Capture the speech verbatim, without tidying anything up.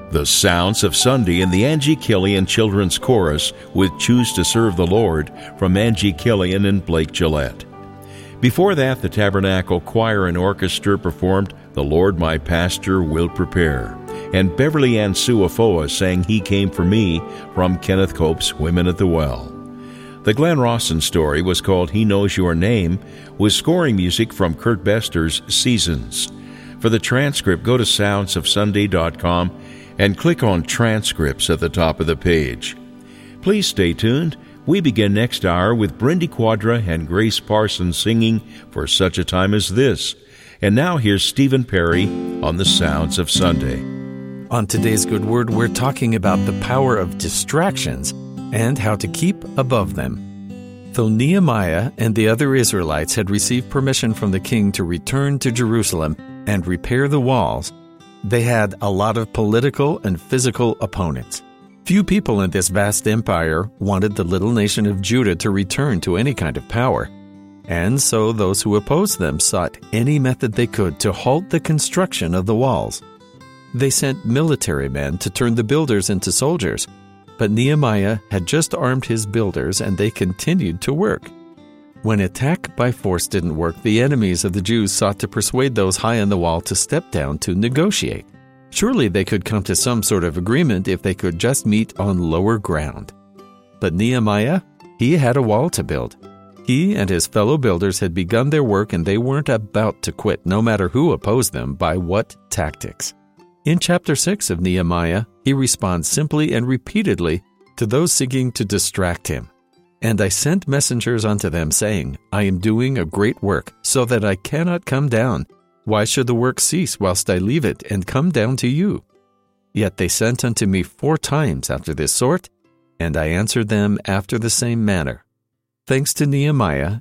The Sounds of Sunday in the Angie Killian Children's Chorus with Choose to Serve the Lord from Angie Killian and Blake Gillette. Before that, the Tabernacle Choir and Orchestra performed The Lord My Pastor Will Prepare, and Beverly Ann Suafoa sang He Came for Me from Kenneth Cope's Women at the Well. The Glenn Rawson story was called He Knows Your Name, with scoring music from Kurt Bester's Seasons. For the transcript, go to sounds of sunday dot com and click on Transcripts at the top of the page. Please stay tuned. We begin next hour with Brindy Quadra and Grace Parsons singing For Such a Time as This. And now here's Stephen Perry on the Sounds of Sunday. On today's Good Word, we're talking about the power of distractions and how to keep above them. Though Nehemiah and the other Israelites had received permission from the king to return to Jerusalem and repair the walls, they had a lot of political and physical opponents. Few people in this vast empire wanted the little nation of Judah to return to any kind of power, and so those who opposed them sought any method they could to halt the construction of the walls. They sent military men to turn the builders into soldiers, but Nehemiah had just armed his builders and they continued to work. When attack by force didn't work, the enemies of the Jews sought to persuade those high on the wall to step down to negotiate. Surely they could come to some sort of agreement if they could just meet on lower ground. But Nehemiah, he had a wall to build. He and his fellow builders had begun their work and they weren't about to quit, no matter who opposed them by what tactics. In chapter six of Nehemiah, he responds simply and repeatedly to those seeking to distract him. And I sent messengers unto them, saying, I am doing a great work, so that I cannot come down. Why should the work cease whilst I leave it and come down to you? Yet they sent unto me four times after this sort, and I answered them after the same manner. Thanks to Nehemiah